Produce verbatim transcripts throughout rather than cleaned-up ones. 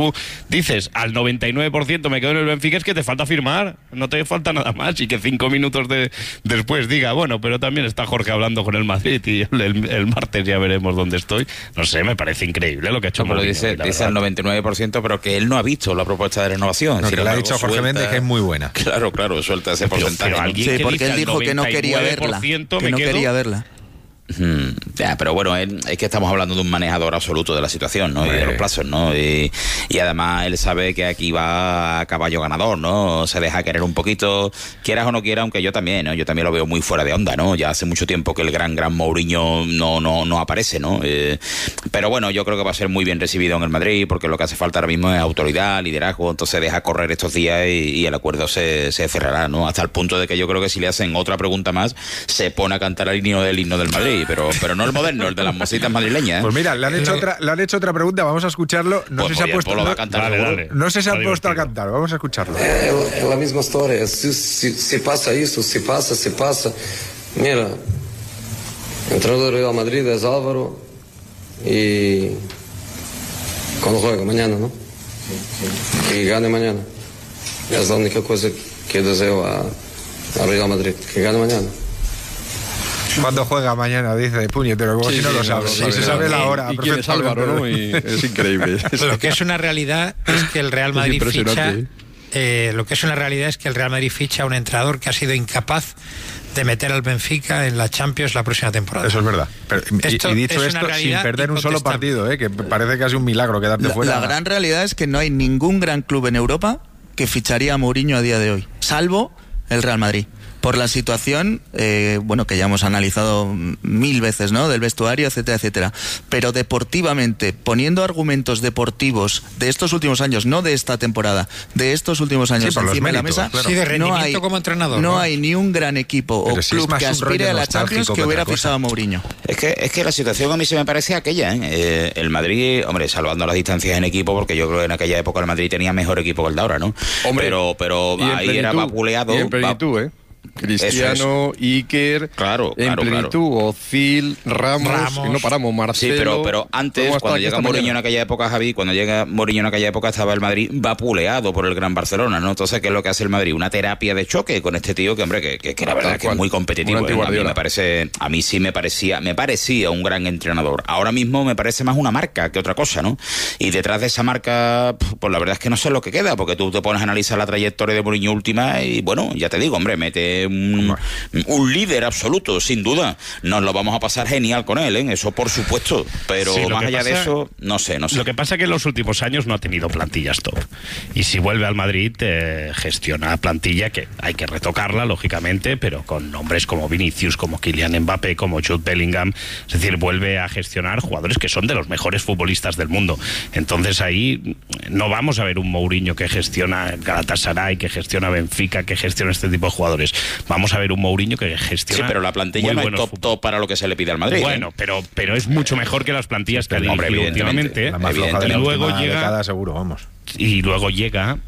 tú dices al noventa y nueve por ciento me quedo en el Benfica, es que te falta firmar, no te falta nada más, y que cinco minutos de, después diga, bueno, pero también está Jorge hablando con el Madrid y el, el, el martes ya veremos dónde estoy. No sé, me parece increíble lo que ha hecho. No, pero Mourinho, dice, dice al noventa y nueve por ciento, pero que él no ha visto la propuesta de renovación. No, Sin que le ha embargo, dicho Jorge suelta... Méndez que es muy buena. Claro, claro, suelta ese pero, porcentaje. pero ¿no? alguien Sí, que porque dice él dijo que no quería verla. Que no quería verla. Hmm, ya, pero bueno, él, es que estamos hablando de un manejador absoluto de la situación, ¿no? Bueno. Y de los plazos, ¿no? Y, y además él sabe que aquí va a caballo ganador, ¿no? Se deja querer un poquito, quieras o no quieras, aunque yo también, ¿no? Yo también lo veo muy fuera de onda, ¿no? Ya hace mucho tiempo que el gran, gran Mourinho no, no, no aparece, ¿no? Eh, pero bueno, yo creo que va a ser muy bien recibido en el Madrid, porque lo que hace falta ahora mismo es autoridad, liderazgo, entonces deja correr estos días y, y el acuerdo se, se cerrará, ¿no? Hasta el punto de que yo creo que si le hacen otra pregunta más, se pone a cantar el himno del himno del Madrid. Pero, pero no el moderno, el de las mositas madrileñas, ¿eh? Pues mira, le han hecho otra, le han hecho otra pregunta, vamos a escucharlo. No Pues sé si ha puesto, Polo va a no, cantar, dale, seguro. dale. no sé si ha Está puesto a divertido. cantar, vamos a escucharlo. É, é a mesma história. Se, se, se passa isso, se passa, se passa. Mira, o treinador do Real Madrid é Álvaro e quando joga, amanhã, não? E ganha amanhã. É a única coisa que desejo a Real Madrid, que gane amanhã. Cuando juega mañana, dice, puñetero, como Sí, si no sí, lo no sabe. lo Sí, sabe, se no. sabe la hora. Y quién es Álvaro, ¿no? Y es increíble. Lo que es una realidad es que el Real Es Madrid ficha. impresionante, Eh, lo que es una realidad es que el Real Madrid ficha a un entrenador que ha sido incapaz de meter al Benfica en la Champions la próxima temporada. Eso es verdad. Pero, y- Esto y dicho es una esto, sin realidad perder un solo incontestable. partido, ¿eh? Que parece casi un milagro quedarte La, fuera. la gran realidad es que no hay ningún gran club en Europa que ficharía a Mourinho a día de hoy, salvo el Real Madrid. Por la situación, eh, bueno, que ya hemos analizado mil veces, ¿no? Del vestuario, etcétera, etcétera. Pero deportivamente, poniendo argumentos deportivos de estos últimos años, no de esta temporada, de estos últimos años Sí, por los encima de la méritos, mesa, claro. Sí, de no rendimiento hay, como entrenador, no ¿no? hay ni un gran equipo o Pero si es club más que un aspire rollo a la nostálgico Champions que que otra hubiera cosa. fichado a Mourinho. Es que, es que la situación a mí se me parece aquella, ¿eh? Eh, el Madrid, hombre, salvando las distancias en equipo, porque yo creo que en aquella época el Madrid tenía mejor equipo que el de ahora, ¿no? Hombre, pero pero y en ahí era plenitud, vapuleado. Y en va- plenitud, ¿eh? Cristiano, Iker, Claro, en claro, plenitud, claro. Ozil, Ramos, Ramos. y no paramos, Sí, Marcelo. pero, pero antes, Todo hasta cuando aquí llega esta Mourinho en mañana. aquella época, Javi, cuando llega Mourinho en aquella época estaba el Madrid vapuleado por el Gran Barcelona, ¿no? Entonces, ¿qué es lo que hace el Madrid? Una terapia de choque con este tío que, hombre, que, que, que la verdad Tal es que es cual. muy competitivo. Un ¿eh? A mí anti-Guardiola. me parece, a mí sí me parecía, me parecía un gran entrenador. Ahora mismo me parece más una marca que otra cosa, ¿no? Y detrás de esa marca, pues la verdad es que no sé lo que queda, porque tú te pones a analizar la trayectoria de Mourinho última y, bueno, ya te digo, hombre, mete un, un líder absoluto, sin duda. Nos lo vamos a pasar genial con él, ¿eh? Eso por supuesto. Pero Sí, lo más que allá de pasa- eso, no sé, no sé. Lo que pasa es que en los últimos años no ha tenido plantillas top. Y si vuelve al Madrid, eh, gestiona plantilla que hay que retocarla, lógicamente, pero con nombres como Vinicius, como Kylian Mbappé, como Jude Bellingham. Es decir, vuelve a gestionar jugadores que son de los mejores futbolistas del mundo. Entonces ahí no vamos a ver un Mourinho que gestiona Galatasaray, que gestiona Benfica, que gestiona este tipo de jugadores. Vamos a ver un Mourinho que gestiona. Sí, pero la plantilla muy no es buenos top fut- top para lo que se le pide al Madrid. Bueno, ¿eh? pero, pero es mucho mejor que las plantillas que ha Pero, hombre, dirigido evidentemente. últimamente. La más floja de Y la luego última llega década, seguro, vamos. y luego llega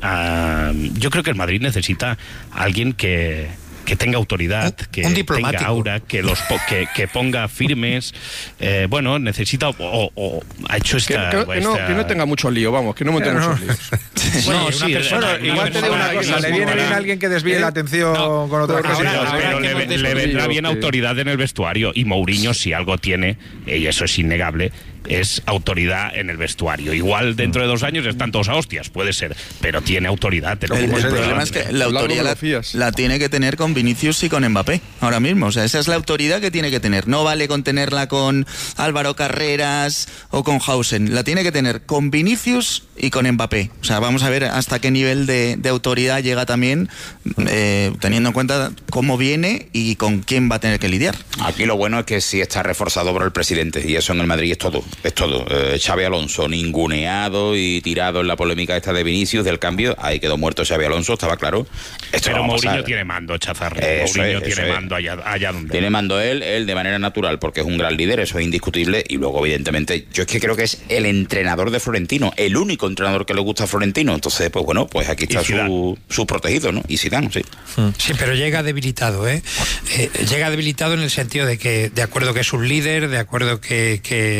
a, yo creo que el Madrid necesita a alguien que que tenga autoridad, Un- que un tenga diplomático. aura, que los po- que, que ponga firmes. Eh, bueno, necesita o, o- o ha hecho Que, esta, que- que no, esta- que no tenga mucho lío, vamos, que no monte Pero no. muchos líos. Bueno, Oye, sí, una persona- bueno, una Igual te digo una persona cosa, que le nos viene bien molará. alguien que desvíe la atención No, con otra ahora- cosa. Pero, ahora pero que le, hemos le descubierto vendrá bien que- autoridad en el vestuario, y Mourinho, si algo tiene, y eso es innegable, es autoridad en el vestuario. Igual dentro de dos años están todos a hostias, puede ser, pero tiene autoridad. te lo El, juro. el es de problema grande. es que la Largo autoridad me lo la, fías. la tiene que tener con Vinicius y con Mbappé, ahora mismo. O sea, esa es la autoridad que tiene que tener. No vale con tenerla con Álvaro Carreras o con Hausen. La tiene que tener con Vinicius y con Mbappé. O sea, vamos a ver hasta qué nivel de, de autoridad llega también, eh, teniendo en cuenta cómo viene y con quién va a tener que lidiar. Aquí lo bueno es que sí está reforzado por el presidente, y eso en el Madrid es todo, es todo. Eh, Xabi Alonso ninguneado y tirado en la polémica esta de Vinicius del cambio, ahí quedó muerto Xabi Alonso, estaba claro. Esto Pero no va a Mourinho pasar. tiene mando, Chazarri. Eso Mourinho es, tiene eso es. mando allá, allá donde. Tiene mando él, él de manera natural, porque es un gran líder, eso es indiscutible, y luego evidentemente yo es que creo que es el entrenador de Florentino, el único entrenador que le gusta a Florentino, entonces pues bueno, pues aquí está Y Zidane. su, su protegido, ¿no? Y Zidane, sí. Sí, pero llega debilitado, ¿eh? Eh, Llega debilitado en el sentido de que, de acuerdo que es un líder, de acuerdo que, que tiene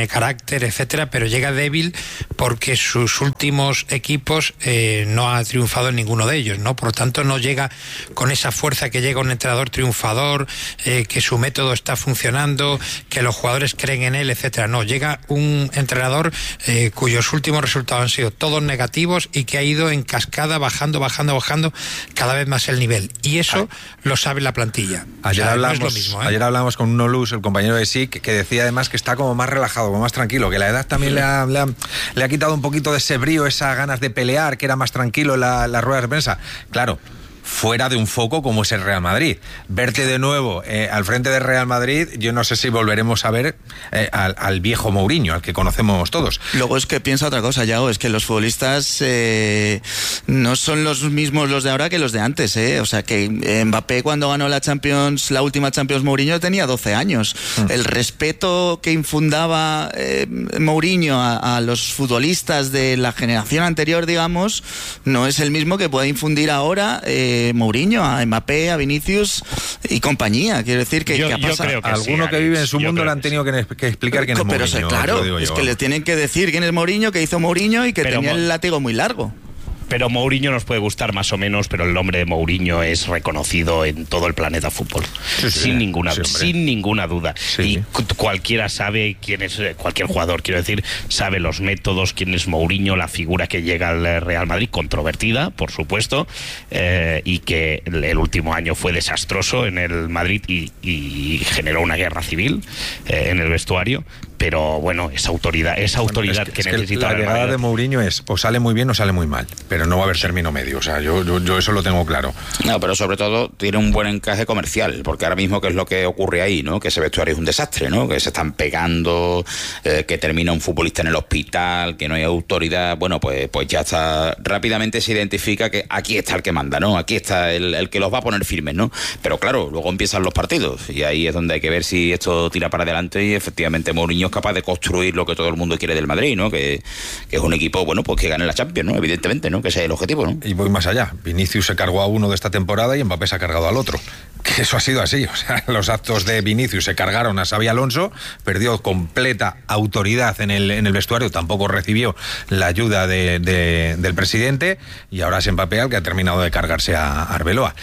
tiene carácter, etcétera, pero llega débil porque sus últimos equipos eh, no ha triunfado en ninguno de ellos, ¿no? Por lo tanto, no llega con esa fuerza que llega un entrenador triunfador, eh, que su método está funcionando, que los jugadores creen en él, etcétera. No, llega un entrenador eh, cuyos últimos resultados han sido todos negativos y que ha ido en cascada bajando, bajando, bajando cada vez más el nivel. Y eso ah. lo sabe la plantilla. Ayer, o sea, hablamos, no es lo mismo, ¿eh? ayer hablamos con Nolus, el compañero de S I C, que decía además que está como más relajado, como más tranquilo, que la edad también sí. le, ha, le, ha, le ha quitado un poquito de ese brío, esas ganas de pelear, que era más tranquilo en la, las ruedas de prensa. Claro, fuera de un foco como es el Real Madrid. Verte de nuevo eh, al frente del Real Madrid, yo no sé si volveremos a ver eh, al, al viejo Mourinho, al que conocemos todos. Luego es que piensa otra cosa, Yago, es que los futbolistas eh, no son los mismos los de ahora que los de antes, ¿eh? O sea, que Mbappé cuando ganó la Champions, la última Champions Mourinho, tenía doce años. Mm. El respeto que infundaba eh, Mourinho a, a los futbolistas de la generación anterior, digamos, no es el mismo que puede infundir ahora eh, Mourinho, a Mbappé, a Vinicius y compañía. Quiero decir que, yo, que ha pasado. Creo que alguno sí, que vive en su mundo le han que tenido que, que explicar quién es pero Mourinho. Claro, digo es yo. que le tienen que decir quién es Mourinho, qué hizo Mourinho y que pero tenía el látigo muy largo. Pero Mourinho nos puede gustar más o menos, pero el nombre de Mourinho es reconocido en todo el planeta fútbol, sí, sí, sin ninguna, sí, sin ninguna duda. Sí. Y cualquiera sabe quién es, cualquier jugador, quiero decir, sabe los métodos, quién es Mourinho, la figura que llega al Real Madrid, controvertida, por supuesto, eh, y que el último año fue desastroso en el Madrid y, y generó una guerra civil eh, en el vestuario. Pero bueno, esa autoridad, esa autoridad bueno, es que, que es necesita. Que la llegada de Mourinho es o sale muy bien o sale muy mal, pero no va a haber término medio. O sea, yo, yo, yo eso lo tengo claro. No, pero sobre todo tiene un buen encaje comercial, porque ahora mismo qué es lo que ocurre ahí, ¿no? Que ese vestuario es un desastre, ¿no? Que se están pegando, eh, que termina un futbolista en el hospital, que no hay autoridad. Bueno, pues, pues ya está. Rápidamente se identifica que aquí está el que manda, ¿no? Aquí está el, el que los va a poner firmes, ¿no? Pero claro, luego empiezan los partidos y ahí es donde hay que ver si esto tira para adelante y efectivamente Mourinho es capaz de construir lo que todo el mundo quiere del Madrid, ¿no? Que, que es un equipo, bueno, pues que gane la Champions, ¿no? Evidentemente, ¿no? Que ese es el objetivo, ¿no? Y voy más allá. Vinicius se cargó a uno de esta temporada y Mbappé se ha cargado al otro. Que eso ha sido así. O sea, los actos de Vinicius se cargaron a Xabi Alonso, perdió completa autoridad en el, en el vestuario, tampoco recibió la ayuda de, de, del presidente y ahora es Mbappé el que ha terminado de cargarse a Arbeloa.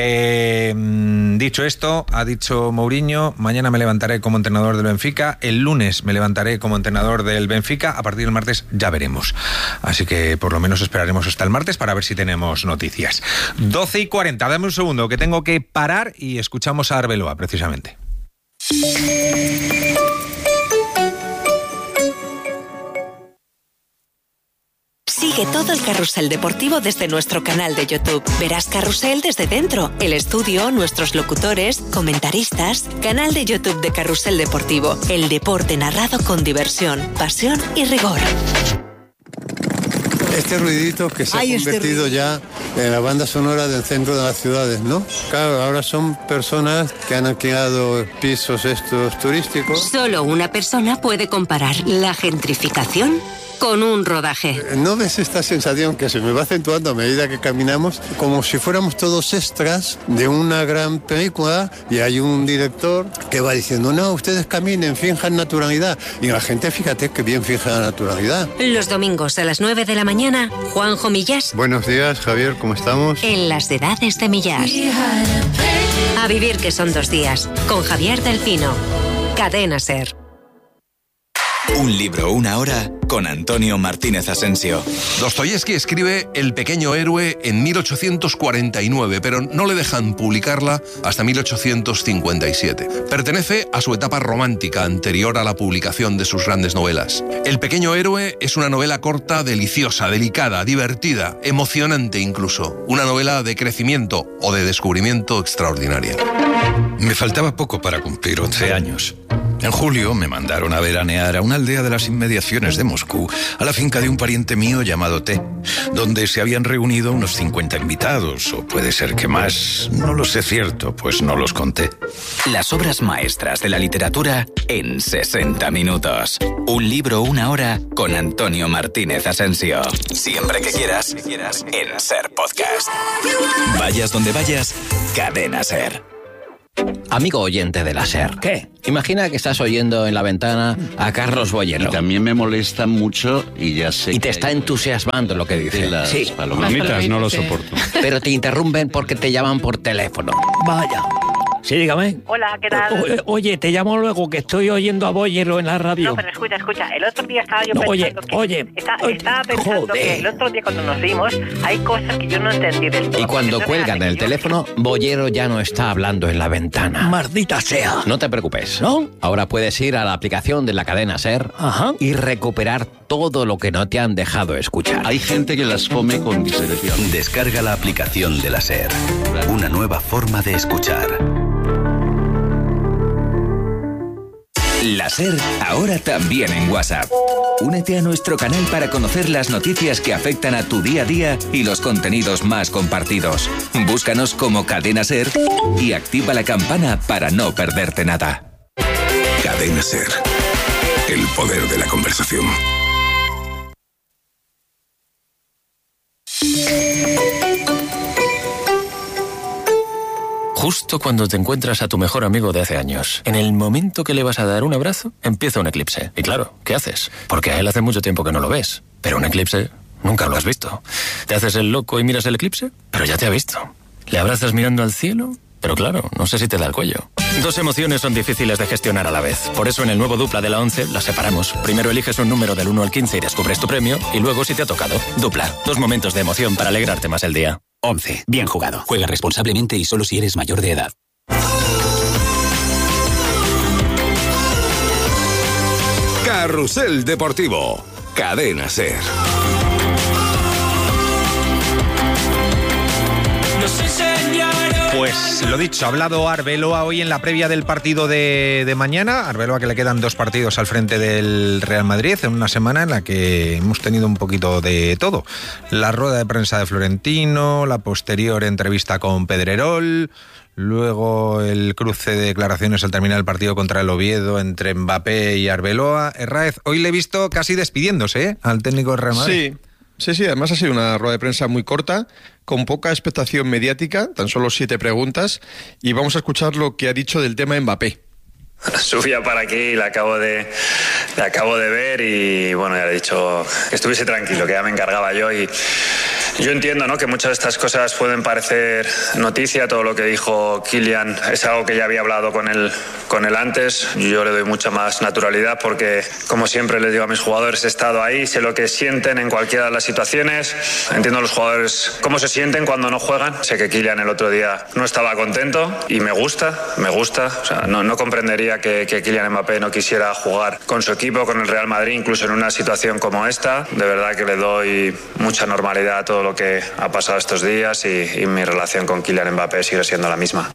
Eh, dicho esto, ha dicho Mourinho, mañana me levantaré como entrenador del Benfica, el lunes me levantaré como entrenador del Benfica, a partir del martes ya veremos. Así que por lo menos esperaremos hasta el martes para ver si tenemos noticias. doce y cuarenta, dame un segundo que tengo que parar y escuchamos a Arbeloa precisamente. Sigue todo el carrusel deportivo desde nuestro canal de YouTube. Verás Carrusel desde dentro, el estudio, nuestros locutores, comentaristas. Canal de YouTube de Carrusel Deportivo. El deporte narrado con diversión, pasión y rigor. Este ruidito que se Ay, ha convertido este ya en la banda sonora del centro de las ciudades, ¿no? Claro, ahora son personas que han alquilado pisos estos turísticos. Solo una persona puede comparar la gentrificación con un rodaje. ¿No ves esta sensación que se me va acentuando a medida que caminamos? Como si fuéramos todos extras de una gran película y hay un director que va diciendo, no, ustedes caminen, finjan naturalidad. Y la gente, fíjate que bien finja la naturalidad. Los domingos a las nueve de la mañana, Juanjo Millás. Buenos días, Javier, ¿cómo estamos? En las edades de Millás. A vivir que son dos días, con Javier Delfino. Cadena SER. Un libro, una hora, con Antonio Martínez Asensio. Dostoyevski escribe El pequeño héroe en mil ochocientos cuarenta y nueve, pero no le dejan publicarla hasta mil ochocientos cincuenta y siete. Pertenece a su etapa romántica anterior a la publicación de sus grandes novelas. El pequeño héroe es una novela corta, deliciosa, delicada, divertida, emocionante incluso. Una novela de crecimiento o de descubrimiento extraordinaria. Me faltaba poco para cumplir once años. En julio me mandaron a veranear a una aldea de las inmediaciones de Moscú, a la finca de un pariente mío llamado T, donde se habían reunido unos cincuenta invitados, o puede ser que más, no lo sé cierto, pues no los conté. Las obras maestras de la literatura en sesenta minutos. Un libro, una hora, con Antonio Martínez Asensio. Siempre que quieras, en SER Podcast. Vayas donde vayas, Cadena SER. Amigo oyente de la SER. ¿Qué? Imagina que estás oyendo en la ventana a Carlos Bollero. Y también me molesta mucho y ya sé. Y te que está entusiasmando lo que dice. las Sí. palomitas no lo soporto. Pero te interrumpen porque te llaman por teléfono. Vaya. Sí, dígame. Hola, ¿qué tal? O- oye, te llamo luego que estoy oyendo a Bollero en la radio. No, pero escucha, escucha. El otro día estaba yo No, pensando oye, que... oye, está- oye, estaba pensando joder. que el otro día cuando nos vimos hay cosas que yo no entendí del todo. Y cuando Entonces, cuelgan el yo- teléfono, Bollero ya no está hablando en la ventana. Maldita sea. No te preocupes. ¿No? Ahora puedes ir a la aplicación de la cadena SER Ajá. y recuperar todo lo que no te han dejado escuchar. Hay gente que las come con discreción. Descarga la aplicación de la SER. Una nueva forma de escuchar. La SER ahora también en WhatsApp. Únete a nuestro canal para conocer las noticias que afectan a tu día a día y los contenidos más compartidos. Búscanos como Cadena SER y activa la campana para no perderte nada. Cadena SER. El poder de la conversación. Justo cuando te encuentras a tu mejor amigo de hace años, en el momento que le vas a dar un abrazo, empieza un eclipse. Y claro, ¿qué haces? Porque a él hace mucho tiempo que no lo ves. Pero un eclipse nunca lo has visto. ¿Te haces el loco y miras el eclipse? Pero ya te ha visto. ¿Le abrazas mirando al cielo? Pero claro, no sé si te da el cuello. Dos emociones son difíciles de gestionar a la vez. Por eso en el nuevo Dupla de la once las separamos. Primero eliges un número del uno al quince y descubres tu premio. Y luego si te ha tocado. Dupla. Dos momentos de emoción para alegrarte más el día. once. Bien jugado. Juega responsablemente y solo si eres mayor de edad. Carrusel Deportivo. Cadena SER. Pues lo dicho, ha hablado Arbeloa hoy en la previa del partido de, de mañana. Arbeloa, que le quedan dos partidos al frente del Real Madrid en una semana en la que hemos tenido un poquito de todo. La rueda de prensa de Florentino, la posterior entrevista con Pedrerol, luego el cruce de declaraciones al terminar el partido contra el Oviedo entre Mbappé y Arbeloa. Herráez, hoy le he visto casi despidiéndose, ¿eh?, al técnico del Real Madrid. Sí. Sí, sí, además ha sido una rueda de prensa muy corta, con poca expectación mediática, tan solo siete preguntas, y vamos a escuchar lo que ha dicho del tema Mbappé. Subía para aquí, la acabo de, la acabo de ver y bueno, ya le he dicho que estuviese tranquilo, que ya me encargaba yo y yo entiendo, ¿no?, que muchas de estas cosas pueden parecer noticia. Todo lo que dijo Kylian es algo que ya había hablado con él, con él antes. Yo le doy mucha más naturalidad porque, como siempre les digo a mis jugadores, he estado ahí, sé lo que sienten en cualquiera de las situaciones. Entiendo a los jugadores cómo se sienten cuando no juegan. Sé que Kylian el otro día no estaba contento y me gusta, me gusta. O sea, no, no comprendería que, que Kylian Mbappé no quisiera jugar con su equipo, con el Real Madrid, incluso en una situación como esta. De verdad que le doy mucha normalidad a todo lo que ha pasado estos días y, y mi relación con Kylian Mbappé sigue siendo la misma.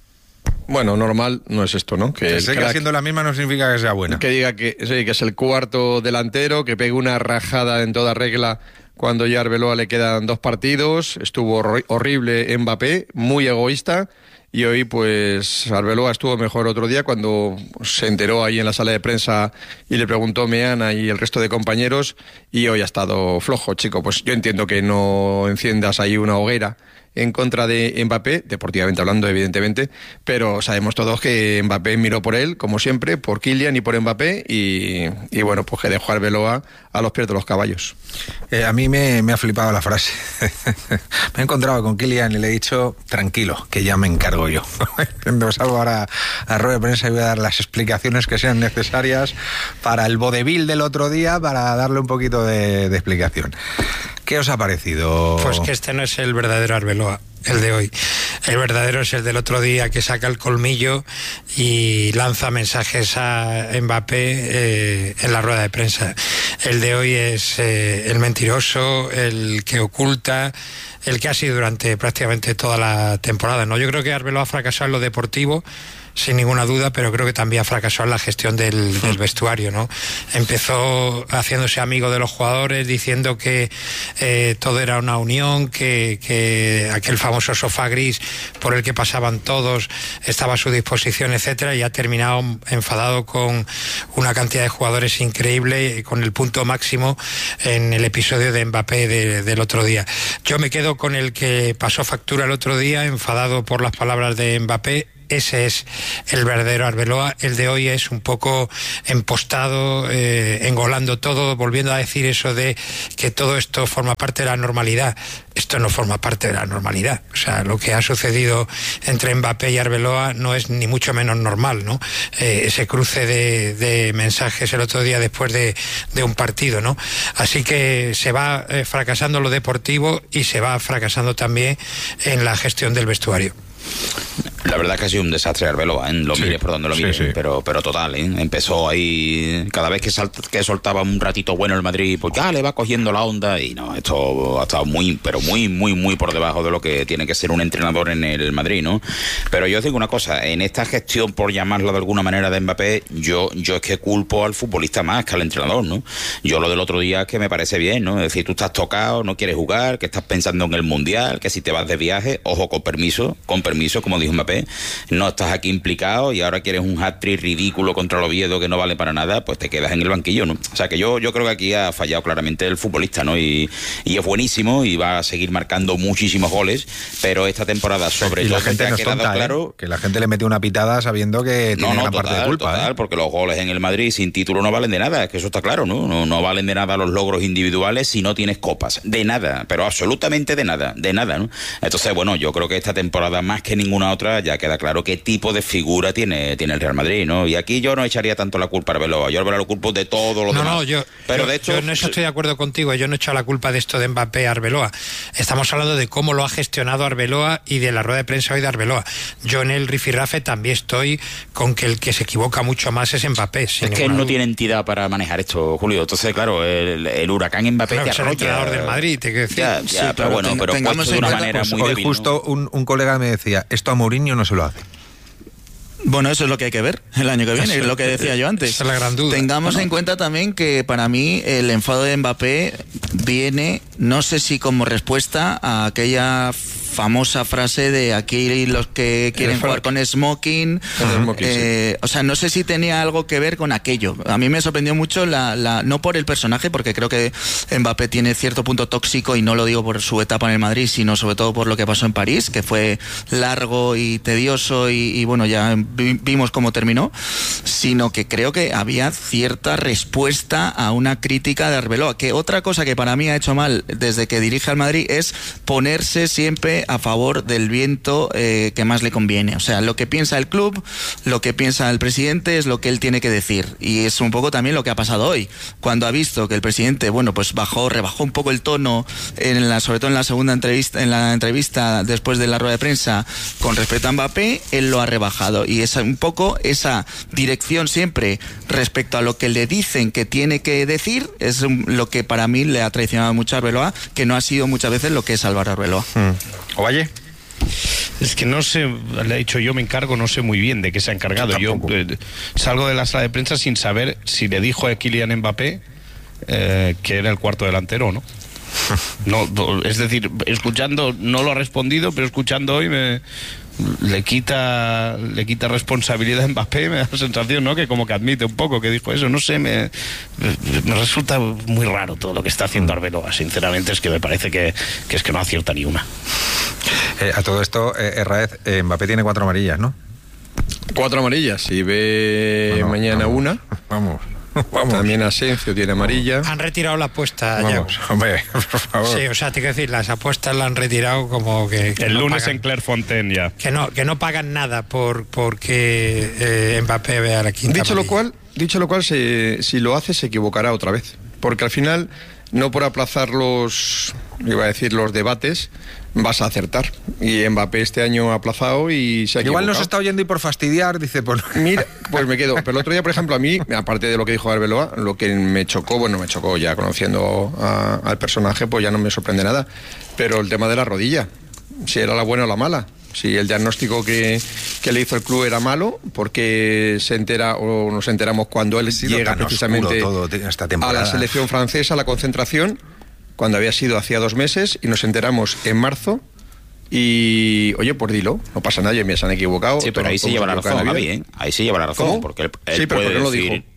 Bueno, normal no es esto, ¿no? Que, que siga crack, siendo la misma no significa que sea buena. Que diga que, sí, que es el cuarto delantero, que pegue una rajada en toda regla cuando ya a Arbeloa le quedan dos partidos. Estuvo hor- horrible Mbappé, muy egoísta. Y hoy, pues, Arbeloa estuvo mejor otro día cuando se enteró ahí en la sala de prensa y le preguntó Meana y el resto de compañeros, y hoy ha estado flojo, chico. Pues yo entiendo que no enciendas ahí una hoguera en contra de Mbappé, deportivamente hablando, evidentemente, pero sabemos todos que Mbappé miró por él, como siempre, por Kylian y por Mbappé, y, y bueno, pues que dejó a Arbeloa a los pies de los caballos. Eh, a mí me, me ha flipado la frase. Me he encontrado con Kylian y le he dicho, tranquilo, que ya me encargo yo. Cuando salgo ahora a rueda de prensa y voy a dar las explicaciones que sean necesarias para el vodevil del otro día, para darle un poquito de, de explicación. ¿Qué os ha parecido? Pues que este no es el verdadero Arbeloa, el de hoy. El verdadero es el del otro día, que saca el colmillo y lanza mensajes a Mbappé eh, en la rueda de prensa. El de hoy es eh, el mentiroso, el que oculta, el que ha sido durante prácticamente toda la temporada, ¿no? Yo creo que Arbeloa ha fracasado en lo deportivo, sin ninguna duda, pero creo que también ha fracasado en la gestión del, del vestuario, ¿no? Empezó haciéndose amigo de los jugadores, diciendo que eh, todo era una unión, que, que aquel famoso sofá gris por el que pasaban todos estaba a su disposición, etcétera, y ha terminado enfadado con una cantidad de jugadores increíble, con el punto máximo en el episodio de Mbappé de, del otro día. Yo me quedo con el que pasó factura el otro día, enfadado por las palabras de Mbappé, ese es el verdadero Arbeloa. El de hoy es un poco empostado, eh, engolando todo, volviendo a decir eso de que todo esto forma parte de la normalidad. Esto no forma parte de la normalidad. O sea, lo que ha sucedido entre Mbappé y Arbeloa no es ni mucho menos normal, ¿no? Eh, ese cruce de, de mensajes el otro día después de, de un partido, ¿no? Así que se va eh, fracasando lo deportivo y se va fracasando también en la gestión del vestuario. La verdad es que ha sido un desastre Arbeloa, ¿eh? Lo sí, mires por donde lo mires, sí, sí. pero pero total, ¿eh? Empezó ahí, cada vez que, salta, que soltaba un ratito bueno el Madrid, pues ya le va cogiendo la onda y no, esto ha estado muy, pero muy, muy, muy por debajo de lo que tiene que ser un entrenador en el Madrid, ¿no? Pero yo os digo una cosa, en esta gestión, por llamarla de alguna manera, de Mbappé, yo, yo es que culpo al futbolista más que al entrenador, ¿no? Yo lo del otro día es que me parece bien, ¿no? Es decir, tú estás tocado, no quieres jugar, que estás pensando en el Mundial, que si te vas de viaje, ojo, con permiso, con permiso, como dijo Mbappé, no estás aquí implicado y ahora quieres un hat-trick ridículo contra el Oviedo que no vale para nada, pues te quedas en el banquillo, ¿no? O sea que yo, yo creo que aquí ha fallado claramente el futbolista, ¿no? Y, y es buenísimo y va a seguir marcando muchísimos goles, pero esta temporada sobre y todo la gente te ha no es quedado tonta, claro... ¿eh? Que la gente le mete una pitada sabiendo que tiene no, no, gran total, parte de culpa, total, ¿eh? Porque los goles en el Madrid sin título no valen de nada, es que eso está claro, ¿no? No, no valen de nada los logros individuales si no tienes copas, de nada, pero absolutamente de nada, de nada, ¿no? Entonces, bueno, yo creo que esta temporada más que ninguna otra ya queda claro qué tipo de figura tiene, tiene el Real Madrid, ¿no? Y aquí yo no echaría tanto la culpa a Arbeloa, yo a Arbeloa lo culpo de todo lo no, demás. No, yo, pero yo, de hecho, yo en eso estoy de acuerdo contigo, yo no he echado la culpa de esto de Mbappé a Arbeloa. Estamos hablando de cómo lo ha gestionado Arbeloa y de la rueda de prensa hoy de Arbeloa. Yo en el rifirrafe también estoy con que el que se equivoca mucho más es Mbappé. Es que él no duda. tiene entidad para manejar esto, Julio. Entonces, claro, el, el huracán Mbappé claro, te arrolla. Es el entrenador del Madrid, te quiero decir. Ya, ya, sí, pero, pero bueno, ten, pero puesto de una manera pues muy hoy débil, justo ¿no? un, un colega me decía, esto a Mourinho no se lo hace. Bueno, eso es lo que hay que ver el año que viene, es lo que decía yo antes. Esa es la gran duda. Tengamos bueno. en cuenta también que para mí el enfado de Mbappé viene, no sé si como respuesta a aquella famosa frase de aquí los que quieren jugar con smoking, smoking eh, sí. O sea, no sé si tenía algo que ver con aquello. A mí me sorprendió mucho la, la no por el personaje, porque creo que Mbappé tiene cierto punto tóxico y no lo digo por su etapa en el Madrid, sino sobre todo por lo que pasó en París, que fue largo y tedioso y, y bueno, ya vi, vimos cómo terminó, sino que creo que había cierta respuesta a una crítica de Arbeloa, que otra cosa que para mí ha hecho mal desde que dirige al Madrid es ponerse siempre a favor del viento eh, que más le conviene. O sea, lo que piensa el club, lo que piensa el presidente es lo que él tiene que decir. Y es un poco también lo que ha pasado hoy. Cuando ha visto que el presidente, bueno, pues bajó, rebajó un poco el tono, en la, sobre todo en la segunda entrevista, en la entrevista después de la rueda de prensa con respecto a Mbappé, él lo ha rebajado. Y es un poco esa dirección siempre respecto a lo que le dicen que tiene que decir, es lo que para mí le ha traicionado mucho a Arbeloa, que no ha sido muchas veces lo que es Álvaro Arbeloa. Mm. Ovalle. Es que no sé, le he dicho yo me encargo, no sé muy bien de qué se ha encargado. Yo eh, salgo de la sala de prensa sin saber si le dijo a Kylian Mbappé eh, que era el cuarto delantero o no. No, es decir, escuchando, no lo ha respondido, pero escuchando hoy me le quita le quita responsabilidad a Mbappé, me da la sensación, ¿no? Que como que admite un poco que dijo eso, no sé, me, me resulta muy raro todo lo que está haciendo Arbeloa, sinceramente es que me parece que, que es que no acierta ni una. Eh, a todo esto, eh, Raez, eh, Mbappé tiene cuatro amarillas, ¿no? Cuatro amarillas, si ve bueno, mañana vamos, una. Vamos. Vamos. También Asensio tiene amarilla. Han retirado la apuesta. Vamos, ya. hombre, por favor. Sí, o sea, te quiero decir, las apuestas las han retirado como que... que el no lunes pagan, en Clairefontaine ya. Que no, que no pagan nada por porque eh, Mbappé vea la quinta Dicho amarilla. lo cual, dicho lo cual si, si lo hace se equivocará otra vez. Porque al final, no por aplazar los, iba a decir, los debates, vas a acertar. Y Mbappé este año ha aplazado y se ha equivocado. Igual nos está oyendo y por fastidiar, dice... Pues... Mira, pues me quedo. Pero el otro día, por ejemplo, a mí, aparte de lo que dijo Arbeloa, lo que me chocó, bueno, me chocó ya conociendo a, al personaje, pues ya no me sorprende nada. Pero el tema de la rodilla, si era la buena o la mala. Si el diagnóstico que, que le hizo el club era malo, porque se entera o nos enteramos cuando él llega precisamente todo esta a la selección francesa, a la concentración, cuando había sido hacía dos meses, y nos enteramos en marzo. Y, oye, pues dilo, no pasa nada, me se han equivocado. Sí, pero ahí se lleva la razón, Javi, ¿eh? Ahí se lleva la razón, ¿Cómo? porque él, él sí, pero puede ¿por qué no lo decir... dijo?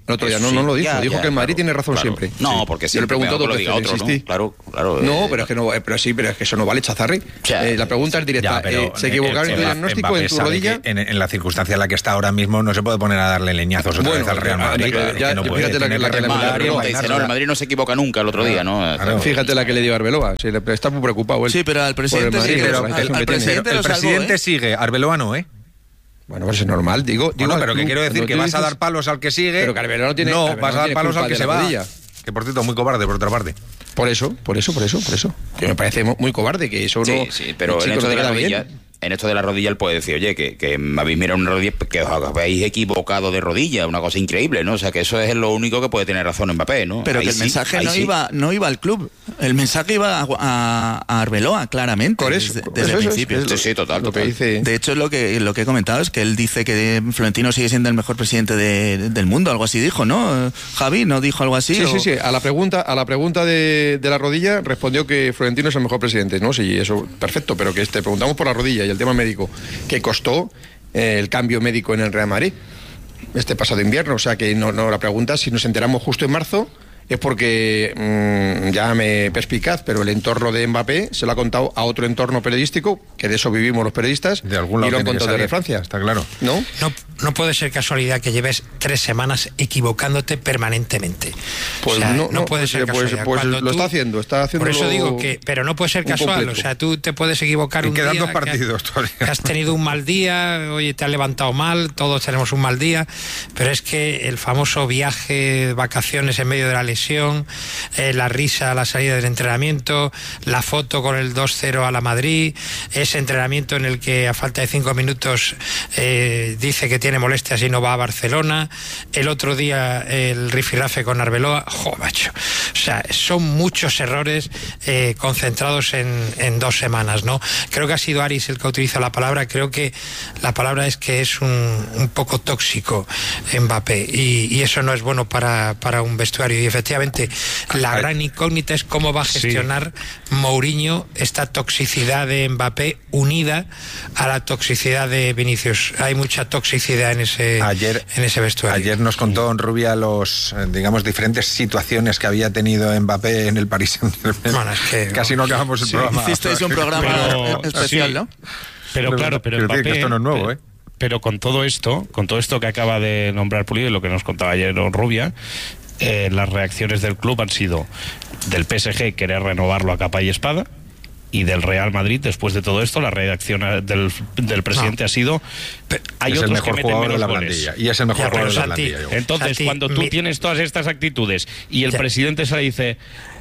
El otro día no, Sí, no lo dijo, ya, dijo ya, que el Madrid claro, tiene razón claro. siempre. No, Sí. porque Yo siempre le pregunto mejor dos que lo veces, diga otro, insistí. ¿no? Claro, claro. No, eh, pero es que no, eh, pero sí, pero es que eso no vale, Chazarri. sea, Eh, la pregunta es directa. Ya, pero eh, ¿Se equivocaron en tu Mbappé- diagnóstico Mbappé en tu sabe rodilla? que En, en la circunstancia en la que está ahora mismo no se puede poner a darle leñazos otra Bueno, vez al Real ya, Madrid. ya, Es que ya, no puede, fíjate la tiene que- la que le remontar mandaron, y Dice, bailarla. no, el Madrid no se equivoca nunca el otro día, ¿no? Claro. Fíjate la que le dio Arbeloa. Sí, le- está muy preocupado él. Sí, pero al por el presidente Madrid, sí que por lo- la al- impresión al que tiene. presidente el lo salvó, presidente ¿eh? sigue, Arbeloa no, ¿eh? Bueno, pues es normal, digo. digo Bueno, al pero que club, quiero decir cuando que tú vas a dices- dar palos al que sigue. Pero que Arbeloa no tiene- No, Arbeloa vas a no dar tiene palos al culpa que de se la va. rodilla. Que por cierto, muy cobarde, por otra parte. Por eso, por eso, por eso, por eso. Que me parece mu- muy cobarde que eso Sí, no. sí, pero el en chico esto no de te la queda bien. rodilla, en esto de la rodilla él puede decir, oye, que, que me habéis mirado una rodilla, que os habéis equivocado de rodilla, una cosa increíble, ¿no? O sea, que eso es lo único que puede tener razón Mbappé, ¿no? Pero Ahí que el sí, mensaje ahí no sí. iba no iba al club. El mensaje iba a, a, a Arbeloa, claramente. Por eso, desde, eso desde el es, principio. es Sí, sí, total, Lo que total. dice. De hecho, lo que lo que he comentado es que él dice que Florentino sigue siendo el mejor presidente de- del mundo, algo así dijo, ¿no? Javi, ¿no dijo algo así? Sí, o- sí, sí. A la pregunta, a la pregunta de, de la rodilla respondió que Florentino es el mejor presidente, ¿no? Sí, eso, perfecto, pero que te preguntamos por la rodilla y el tema médico, que costó eh, el cambio médico en el Real Madrid este pasado invierno. O sea que no, no la pregunta, si nos enteramos justo en marzo, es porque, mmm, ya me perspicaz, pero el entorno de Mbappé se lo ha contado a otro entorno periodístico, que de eso vivimos los periodistas, De algún lado y lo han tiene que contado desde salir, Francia. está claro. ¿No? No, no puede ser casualidad que lleves tres semanas equivocándote permanentemente. Pues O sea, no, no, puede pues, ser pues, casualidad. pues Cuando lo tú- está haciendo, está haciendo. Por eso digo que, pero no puede ser un casual. completo. O sea, tú te puedes equivocar Y un quedan día. dos que has- partidos todavía. que has tenido un mal día, oye, te has levantado mal, todos tenemos un mal día, pero es que el famoso viaje, vacaciones en medio de la lesión, eh, la risa a la salida del entrenamiento, la foto con el dos cero a la Madrid, ese entrenamiento en el que a falta de cinco minutos eh, dice que tiene molestias y no va a Barcelona, el otro día el rifirrafe con Arbeloa, jo, macho, o sea, son muchos errores eh, concentrados en, en dos semanas, ¿no? Creo que ha sido Aris el que utiliza la palabra, creo que la palabra es que es un, un poco tóxico Mbappé, y, y eso no es bueno para, para un vestuario, y efectivamente la gran incógnita es cómo va a gestionar sí. Mourinho esta toxicidad de Mbappé unida a la toxicidad de Vinicius. Hay mucha toxicidad en ese, ayer, en ese vestuario. Ayer nos contó Rubia los, digamos, diferentes situaciones que había tenido Mbappé en el Paris Saint-Germain. Bueno, es que, Casi no acabamos el sí, programa. Hicisteis un programa pero, especial, sí. ¿no? Pero claro, pero Mbappé, que esto no es nuevo, pero, ¿eh? Pero con todo esto, con todo esto que acaba de nombrar Pulido y lo que nos contaba ayer Rubia, eh, las reacciones del club han sido del P S G querer renovarlo a capa y espada, y del Real Madrid, después de todo esto, la reacción del, del presidente no. ha sido hay es otros el mejor que meten jugador menos de la goles. plantilla y es el mejor ya, jugador de la Santi, plantilla. Entonces, Santi, cuando tú mi... tienes todas estas actitudes y el ya. presidente se le dice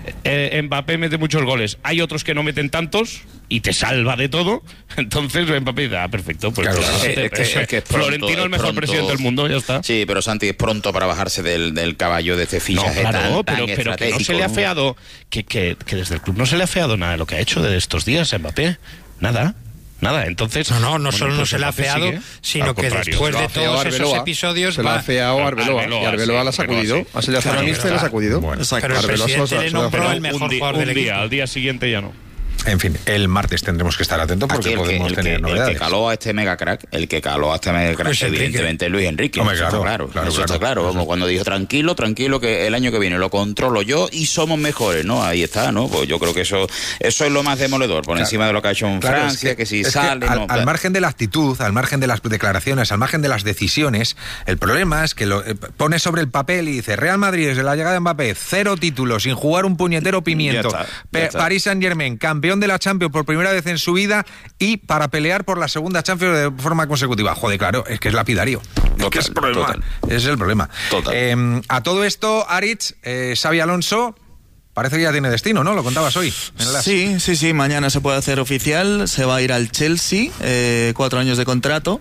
eh, Mbappé mete muchos goles, hay otros que no meten tantos y te salva de todo, entonces Mbappé dice, ah, perfecto, pues claro, pues, es, te, es, que, es, que es pronto, Florentino el mejor pronto, presidente del mundo, ya está. Sí, pero Santi, es pronto para bajarse del, del caballo de este fichaje no, claro, tan, pero, tan pero que no se le ha afeado, que, que, que desde el club no se le ha afeado nada de lo que ha hecho de estos días a Mbappé, nada. Nada, entonces... No, no, no bueno, solo pues no se le ha afeado, sigue, sino que después de todos esos episodios... Se lo ha afeado a Arbeloa, Arbeloa, y Arbeloa sí, la ha sacudido. sí. Ha sido Claro, a mixta y la ha sacudido. Bueno, pero el presidente le nombró el mejor un, jugador un del día, equipo. Al día siguiente ya no. En fin, el martes tendremos que estar atentos porque el que, podemos el tener que, novedades. El que caló a este mega crack, el que caló a este mega crack, Luis evidentemente Enrique. Luis Enrique. Hombre, eso claro, está claro, claro, eso claro. está claro. Como cuando dijo, tranquilo, tranquilo, que el año que viene lo controlo yo y somos mejores, ¿no? Ahí está, ¿no? Pues yo creo que eso eso es lo más demoledor, por claro. encima de lo que ha hecho en Claro, Francia, es que, que si es sale... que al, no, al margen de la actitud, al margen de las declaraciones, al margen de las decisiones, el problema es que lo eh, pone sobre el papel y dice, Real Madrid desde la llegada de Mbappé, cero títulos, sin jugar un puñetero pimiento. Ya está, ya P- está. Paris Saint-Germain, campeón de la Champions por primera vez en su vida y para pelear por la segunda Champions de forma consecutiva. Joder, claro, es que es lapidario. Total, es que es el problema. total. Ese es el problema. Total. Eh, a todo esto, Aritz, eh, Xabi Alonso... Parece que ya tiene destino, ¿no? Lo contabas hoy. En las... Sí, sí, sí. Mañana se puede hacer oficial. Se va a ir al Chelsea, eh, cuatro años de contrato.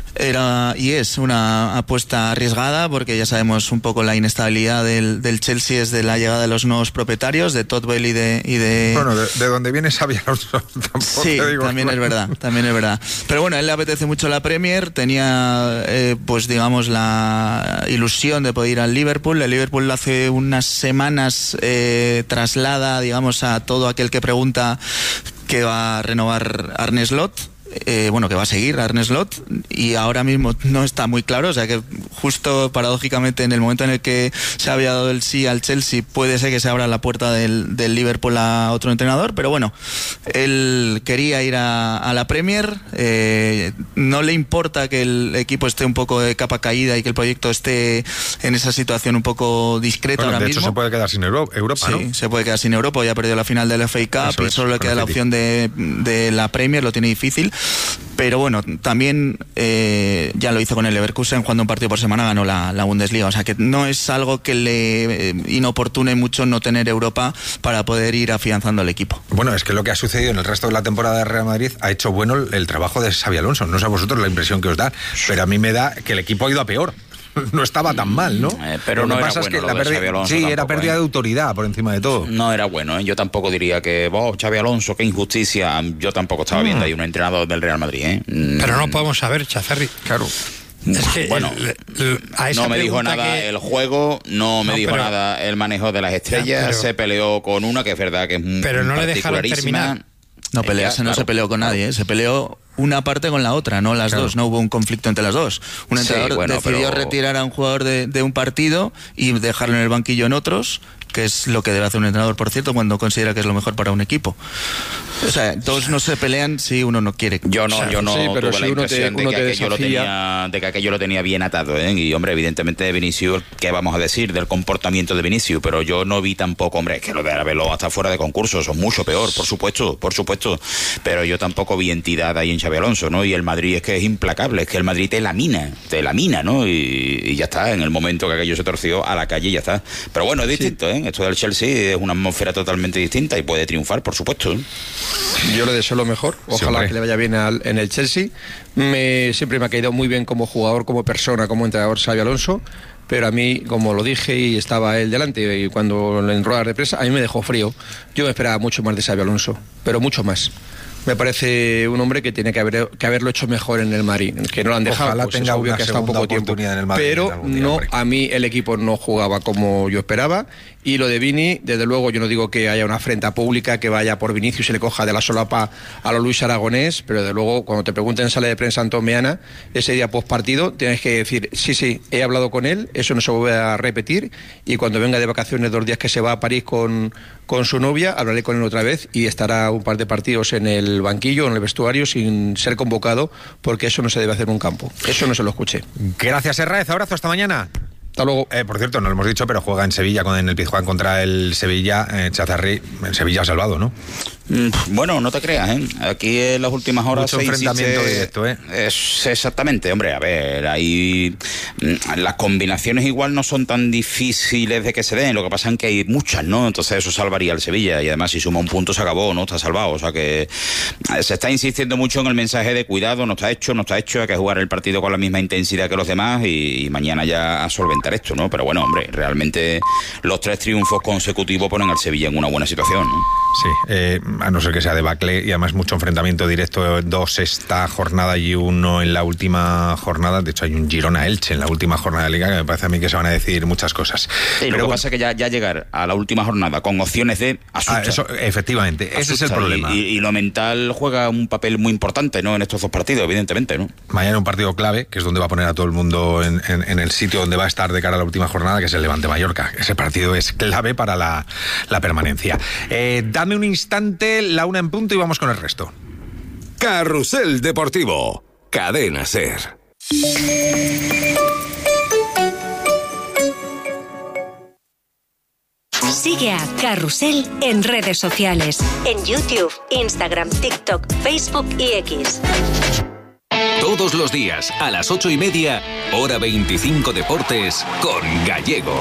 Era y es una apuesta arriesgada porque ya sabemos un poco la inestabilidad del, del Chelsea desde la llegada de los nuevos propietarios, de Todd Boehly y de... Y de... Bueno, de, de donde viene Xabi Alonso tampoco sí, te digo. también es verdad, también es verdad. Pero bueno, a él le apetece mucho la Premier. Tenía, eh, pues digamos, la ilusión de poder ir al Liverpool. El Liverpool hace unas semanas... Eh, traslada, digamos, a todo aquel que pregunta que va a renovar Arne Slot eh, bueno, que va a seguir Arne Slot, y ahora mismo no está muy claro, o sea que justo paradójicamente en el momento en el que se había dado el sí al Chelsea puede ser que se abra la puerta del, del Liverpool a otro entrenador, pero bueno, él quería ir a, a la Premier, eh, no le importa que el equipo esté un poco de capa caída y que el proyecto esté en esa situación un poco discreta bueno, ahora de mismo. De hecho se puede quedar sin Europa, Europa sí, ¿no? se puede quedar sin Europa, ya ha perdido la final del F A Cup. Eso y solo es, le queda la opción de, de la Premier, lo tiene difícil, pero bueno, también eh, ya lo hizo con el Leverkusen, jugando un partido por semana ganó la, la Bundesliga, o sea que no es algo que le eh, inoportune mucho no tener Europa para poder ir afianzando el equipo. Bueno, es que lo que ha sucedido en el resto de la temporada de Real Madrid ha hecho bueno el, el trabajo de Xabi Alonso, no sé a vosotros la impresión que os da, pero a mí me da que el equipo ha ido a peor. No estaba tan mal, ¿no? Eh, pero lo no era bueno es que la pérdida, Alonso sí, tampoco, era pérdida ¿eh? de autoridad por encima de todo. No era bueno, ¿eh? Yo tampoco diría que, oh, Xabi Alonso, qué injusticia. Yo tampoco estaba mm. viendo ahí un entrenador del Real Madrid, ¿eh? Pero no podemos saber, Chazarri. Claro. Es que bueno, el, el, a esa no me dijo nada que... el juego, no me no, dijo pero... nada el manejo de las estrellas, ya, pero... se peleó con una que es verdad que es pero no le dejaron terminar. No pelearse, claro, no se peleó con nadie, ¿eh? Se peleó una parte con la otra, no las claro. dos, no hubo un conflicto entre las dos. Un entrenador sí, bueno, decidió pero... retirar a un jugador de, de un partido y dejarlo en el banquillo en otros, que es lo que debe hacer un entrenador, por cierto, cuando considera que es lo mejor para un equipo. O sea, todos no se pelean si uno no quiere. Yo no, o sea, yo no sí, pero tuve si la uno impresión te, de, uno que te aquello lo tenía, de que aquello lo tenía bien atado, ¿eh? Y, hombre, evidentemente Vinicius, ¿qué vamos a decir del comportamiento de Vinicius? Pero yo no vi tampoco, hombre, es que lo de haberlo hasta fuera de concurso, son mucho peor, por supuesto, por supuesto. Pero yo tampoco vi entidad ahí en Xabi Alonso, ¿no? Y el Madrid es que es implacable, es que el Madrid te lamina, te lamina, ¿no? Y, y ya está, en el momento que aquello se torció, a la calle y ya está. Pero bueno, es distinto, ¿eh? Esto del Chelsea es una atmósfera totalmente distinta y puede triunfar, por supuesto, ¿eh? Yo le deseo lo mejor, ojalá sí, que le vaya bien al, en el Chelsea. Me, siempre me ha caído muy bien como jugador, como persona, como entrenador Xabi Alonso, pero a mí, como lo dije y estaba él delante, y cuando en ruedas de prensa, a mí me dejó frío. Yo me esperaba mucho más de Xabi Alonso, pero mucho más. Me parece un hombre que tiene que, haber, que haberlo hecho mejor en el Madrid, que no lo han dejado. Ojalá pues tenga es obvio una que ha estado poco tiempo, en el Madrid, pero día, no, hombre. a mí el equipo no jugaba como yo esperaba. Y lo de Vini, desde luego, yo no digo que haya una afrenta pública que vaya por Vinicius y le coja de la solapa a los Luis Aragonés, pero desde luego, cuando te pregunten en sala de prensa Antón Meana, ese día post partido, tienes que decir, sí, sí, he hablado con él, eso no se vuelve a repetir, y cuando venga de vacaciones dos días que se va a París con, con su novia, hablaré con él otra vez y estará un par de partidos en el banquillo, en el vestuario, sin ser convocado, porque eso no se debe hacer en un campo. Eso no se lo escuché. Gracias, Herráez, abrazo, hasta mañana. Hasta luego. Eh, por cierto, no lo hemos dicho, pero juega en Sevilla, con en el Pizjuán contra el Sevilla. eh, Chazarri, en Sevilla ha salvado, ¿no? Bueno, no te creas, ¿eh? Aquí en las últimas horas mucho se enfrentamiento insiste... directo, ¿eh? Es exactamente, hombre, a ver, ahí las combinaciones igual no son tan difíciles de que se den, lo que pasa es que hay muchas, ¿no? Entonces eso salvaría al Sevilla, y además si suma un punto se acabó, ¿no? Está salvado, o sea que se está insistiendo mucho en el mensaje de cuidado, no está hecho, no está hecho, hay que jugar el partido con la misma intensidad que los demás y, y mañana ya a solventar esto, ¿no? Pero bueno, hombre, realmente los tres triunfos consecutivos ponen al Sevilla en una buena situación, ¿no? Sí, eh, a no ser que sea debacle, y además mucho enfrentamiento directo, dos esta jornada y uno en la última jornada. De hecho hay un Girona-Elche en la última jornada de Liga, que me parece a mí que se van a decir muchas cosas. Sí, pero lo que bueno, pasa es que ya, ya llegar a la última jornada con opciones de asusta. Ah, eso, efectivamente, asusta, ese es el problema. Y, y, y lo mental juega un papel muy importante, ¿no? En estos dos partidos, evidentemente, ¿no? Mañana un partido clave, que es donde va a poner a todo el mundo en, en, en el sitio donde va a estar de cara a la última jornada, que es el Levante-Mallorca. Ese partido es clave para la, la permanencia. Eh, dame un instante, la una en punto, y vamos con el resto. Carrusel Deportivo, Cadena SER. Sigue a Carrusel en redes sociales, en YouTube, Instagram, TikTok, Facebook y X. Todos los días, a las ocho y media, hora veinticinco Deportes, con Gallego.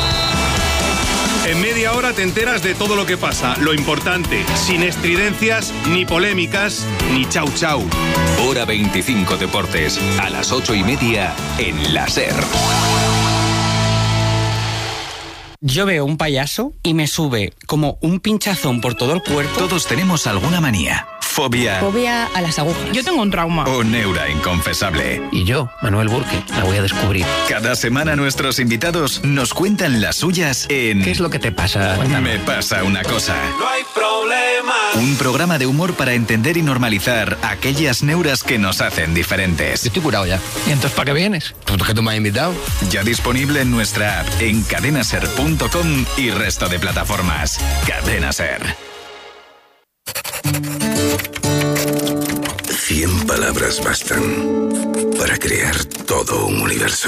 En media hora te enteras de todo lo que pasa, lo importante, sin estridencias, ni polémicas, ni chau chau. Hora veinticinco Deportes, a las ocho y media, en la SER. Yo veo un payaso y me sube como un pinchazón por todo el cuerpo. Todos tenemos alguna manía. Fobia. Fobia a las agujas. Yo tengo un trauma. O neura inconfesable. Y yo, Manuel Burke, la voy a descubrir. Cada semana nuestros invitados nos cuentan las suyas en... ¿Qué es lo que te pasa? Cuéntame. Me pasa una cosa. No hay problema Un programa de humor para entender y normalizar aquellas neuras que nos hacen diferentes. Yo estoy curado ya. ¿Y entonces para qué vienes? ¿Por qué tú me has invitado? Ya disponible en nuestra app, en cadenaser punto com y resto de plataformas. Cadena Ser. Cien palabras bastan para crear todo un universo.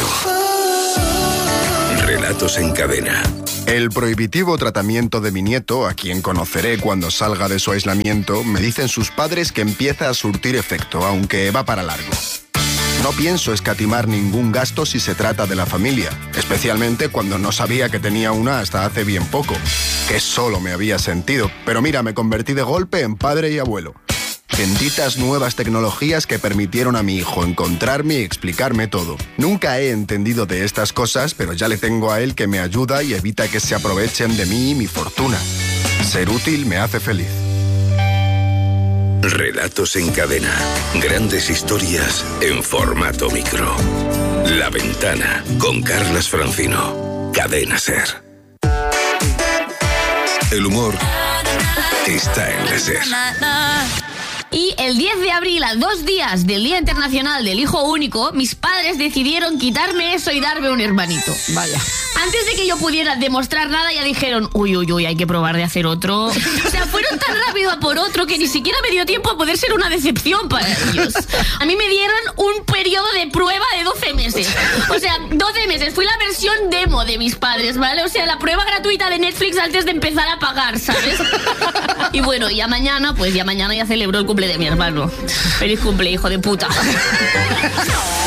Relatos en cadena. El prohibitivo tratamiento de mi nieto, a quien conoceré cuando salga de su aislamiento, me dicen sus padres que empieza a surtir efecto, aunque va para largo. No pienso escatimar ningún gasto si se trata de la familia, especialmente cuando no sabía que tenía una hasta hace bien poco, que solo me había sentido. Pero mira, me convertí de golpe en padre y abuelo. Benditas nuevas tecnologías que permitieron a mi hijo encontrarme y explicarme todo. Nunca he entendido de estas cosas, pero ya le tengo a él que me ayuda y evita que se aprovechen de mí y mi fortuna. Ser útil me hace feliz. Relatos en cadena. Grandes historias en formato micro. La Ventana, con Carlas Francino. Cadena Ser. El humor está en la Ser. Y el diez de abril, a dos días del Día Internacional del Hijo Único, mis padres decidieron quitarme eso y darme un hermanito. Vaya. Antes de que yo pudiera demostrar nada, ya dijeron, uy, uy, uy, hay que probar de hacer otro. O sea, fueron tan rápido a por otro que ni siquiera me dio tiempo a poder ser una decepción para ellos. A mí me dieron un periodo de prueba de doce meses. O sea, doce meses. Fui la versión demo de mis padres, ¿vale? O sea, la prueba gratuita de Netflix antes de empezar a pagar, ¿sabes? Y bueno, ya mañana, pues ya mañana ya celebro el cumple de mi hermano. Feliz cumple, hijo de puta.